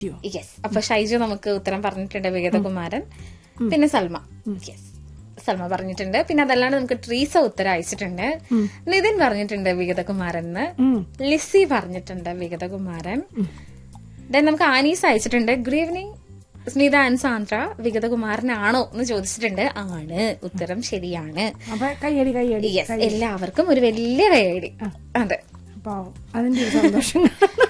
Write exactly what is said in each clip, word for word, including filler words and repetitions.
Yes. അപ്പൊ ഷൈജു നമുക്ക് ഉത്തരം പറഞ്ഞിട്ടുണ്ട് വിഗതകുമാരൻ. പിന്നെ സൽമ യെസ് സൽമ പറഞ്ഞിട്ടുണ്ട്. പിന്നെ അതല്ലാണ്ട് നമുക്ക് ട്രീസ ഉത്തരം അയച്ചിട്ടുണ്ട്. നിതിൻ പറഞ്ഞിട്ടുണ്ട് വിഗതകുമാരൻ. ലിസി പറഞ്ഞിട്ടുണ്ട് വിഗതകുമാരൻ. ദെൻ നമുക്ക് ആനീസ് അയച്ചിട്ടുണ്ട്. Good evening Smitha and Sandra, വിഗതകുമാരനാണോ എന്ന് ചോദിച്ചിട്ടുണ്ട്. ആണ്, ഉത്തരം ശരിയാണ്. യെസ്, എല്ലാവർക്കും ഒരു വലിയ കയ്യടി. അതെ, അതിന്റെ സന്തോഷം.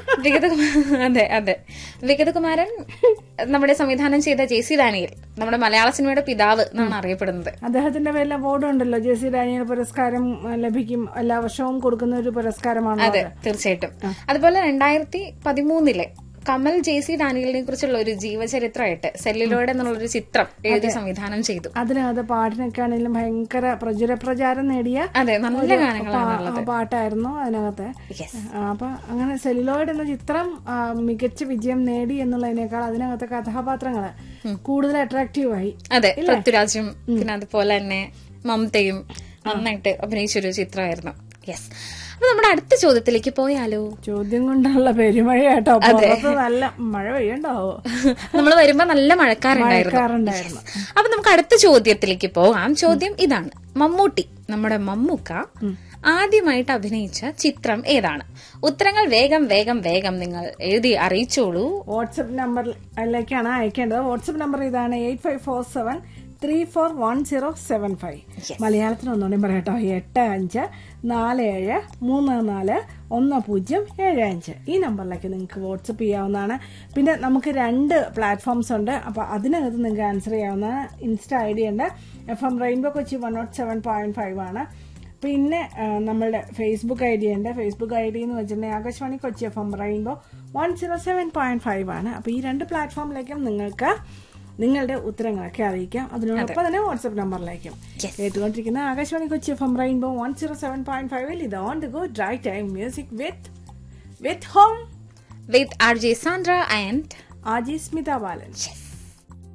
അതെ അതെ വിഗതകുമാരൻ നമ്മുടെ സംവിധാനം ചെയ്ത ജെ സി ഡാനിയൽ, നമ്മുടെ മലയാള സിനിമയുടെ പിതാവ് എന്നാണ് അറിയപ്പെടുന്നത്. അദ്ദേഹത്തിന്റെ പേരിൽ അവാർഡ് ഉണ്ടല്ലോ, ജെ സി ഡാനിയൽ പുരസ്കാരം ലഭിക്കും, എല്ലാ വർഷവും കൊടുക്കുന്ന ഒരു പുരസ്കാരമാണ്. അതെ, തീർച്ചയായിട്ടും. അതുപോലെ രണ്ടായിരത്തി പതിമൂന്നിലെ കമൽ ജെ സി ഡാനിയലിനെ കുറിച്ചുള്ള ഒരു ജീവചരിത്രമായിട്ട് സെല്ലുലോയിഡ് എന്നുള്ളൊരു ചിത്രം എഴുതി സംവിധാനം ചെയ്തു. അതിനകത്ത് പാട്ടിനൊക്കെ ആണെങ്കിലും ഭയങ്കര പ്രചുര പ്രചാരം നേടിയ അതെ നല്ല ഗാനങ്ങളാണ് പാട്ടായിരുന്നു അതിനകത്ത്. അപ്പൊ അങ്ങനെ സെല്ലുലോയിഡ് എന്ന ചിത്രം മികച്ച വിജയം നേടി എന്നുള്ളതിനേക്കാൾ അതിനകത്തെ കഥാപാത്രങ്ങള് കൂടുതൽ അട്രാക്റ്റീവ് ആയി. അതെ, പൃഥ്വിരാജും പിന്നെ അതുപോലെ തന്നെ മമതയും നന്നായിട്ട് അഭിനയിച്ചൊരു ചിത്രമായിരുന്നു. യെസ്. അപ്പൊ നമ്മുടെ അടുത്ത ചോദ്യത്തിലേക്ക് പോയാലോ? ചോദ്യം കൊണ്ടുള്ള പെരുമഴ കേട്ടോ. നല്ല മഴ പെയ്യണ്ടാവോ? നമ്മൾ വരുമ്പോ നല്ല മഴക്കാറുണ്ടായിരുന്നു. അപ്പൊ നമുക്ക് അടുത്ത ചോദ്യത്തിലേക്ക് പോകാം. ചോദ്യം ഇതാണ്. മമ്മൂട്ടി, നമ്മുടെ മമ്മൂക്ക ആദ്യമായിട്ട് അഭിനയിച്ച ചിത്രം ഏതാണ്? ഉത്തരങ്ങൾ വേഗം വേഗം വേഗം നിങ്ങൾ എഴുതി അറിയിച്ചോളൂ. വാട്സ്ആപ്പ് നമ്പറിലേക്കാണ് അയക്കേണ്ടത്. വാട്സ്ആപ്പ് നമ്പർ ഇതാണ് eight five four seven three four one zero seven five. മലയാളത്തിൽ ഒന്നുകൂടി പറയട്ടോ. എട്ട് അഞ്ച് നാല് ഏഴ് മൂന്ന് നാല് ഒന്ന് പൂജ്യം ഏഴ് അഞ്ച്. ഈ നമ്പറിലേക്ക് നിങ്ങൾക്ക് വാട്സപ്പ് ചെയ്യാവുന്നതാണ്. പിന്നെ നമുക്ക് രണ്ട് പ്ലാറ്റ്ഫോംസ് ഉണ്ട്. അപ്പോൾ അതിനകത്ത് നിങ്ങൾക്ക് ആൻസർ ചെയ്യാവുന്നതാണ്. ഇൻസ്റ്റ ഐ ഡി ഉണ്ട്, F M rainbow Kochi one not seven point five ആണ്. പിന്നെ നമ്മളുടെ ഫേസ്ബുക്ക് ഐ ഡി ഉണ്ട്. ഫേസ്ബുക്ക് ഐ ഡി എന്ന് വെച്ചിട്ടുണ്ടെങ്കിൽ Akashvani Kochi F M rainbow one zero seven point five ആണ്. അപ്പോൾ ഈ രണ്ട് പ്ലാറ്റ്ഫോമിലേക്കും നിങ്ങൾക്ക് നിങ്ങളുടെ ഉത്തരങ്ങളൊക്കെ അറിയിക്കാം. അതിനോടൊപ്പം തന്നെ വാട്സ്ആപ്പ് നമ്പറിലേക്കും. കേട്ടുകൊണ്ടിരിക്കുന്ന Akashvani Kochi F M rainbow one zero seven point ഫൈവിൽ ഇത് on the go dry time music with with home with R J Sandra and R J Smitha Balan.